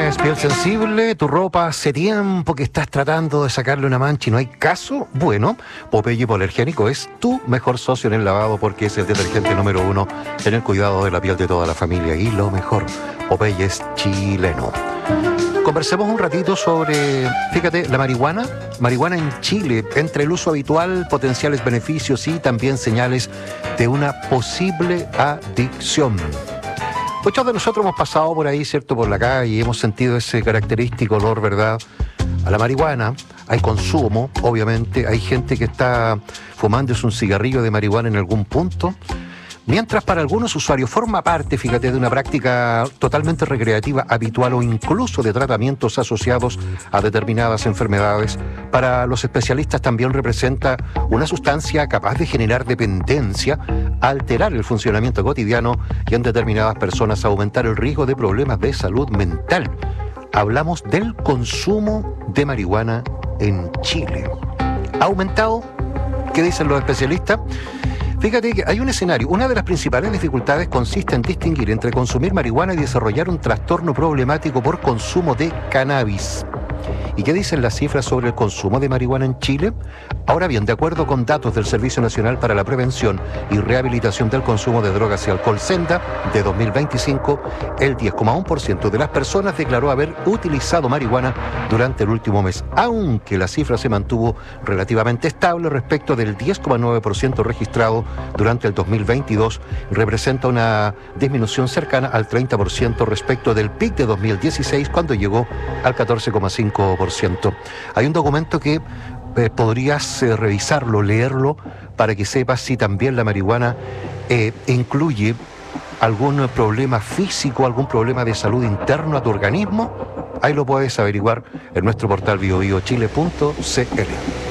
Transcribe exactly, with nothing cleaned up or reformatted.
¿Tienes piel sensible? ¿Tu ropa hace tiempo que estás tratando de sacarle una mancha y no hay caso? Bueno, Popeye Hipoalergénico es tu mejor socio en el lavado porque es el detergente número uno en el cuidado de la piel de toda la familia. Y lo mejor, Popeye es chileno. Conversemos un ratito sobre, fíjate, la marihuana. Marihuana en Chile, entre el uso habitual, potenciales beneficios y también señales de una posible adicción. Muchos de nosotros hemos pasado por ahí, ¿cierto?, por la calle y hemos sentido ese característico olor, ¿verdad?, a la marihuana. Hay consumo, obviamente, hay gente que está fumándose un cigarrillo de marihuana en algún punto, mientras para algunos usuarios forma parte, fíjate, de una práctica totalmente recreativa, habitual o incluso de tratamientos asociados a determinadas enfermedades. Para los especialistas también representa una sustancia capaz de generar dependencia, alterar el funcionamiento cotidiano y en determinadas personas aumentar el riesgo de problemas de salud mental. Hablamos del consumo de marihuana en Chile. ¿Ha aumentado? ¿Qué dicen los especialistas? Fíjate que hay un escenario. Una de las principales dificultades consiste en distinguir entre consumir marihuana y desarrollar un trastorno problemático por consumo de cannabis. ¿Y qué dicen las cifras sobre el consumo de marihuana en Chile? Ahora bien, de acuerdo con datos del Servicio Nacional para la Prevención y Rehabilitación del Consumo de Drogas y Alcohol, SENDA, de dos mil veinticinco, el diez coma uno por ciento de las personas declaró haber utilizado marihuana durante el último mes, aunque la cifra se mantuvo relativamente estable respecto del diez coma nueve por ciento registrado durante el dos mil veintidós, representa una disminución cercana al treinta por ciento respecto del pic de dos mil dieciséis, cuando llegó al catorce coma cinco por ciento. Hay un documento que eh, podrías eh, revisarlo, leerlo, para que sepas si también la marihuana eh, incluye algún problema físico, algún problema de salud interno a tu organismo. Ahí lo puedes averiguar en nuestro portal bio bio chile punto c l.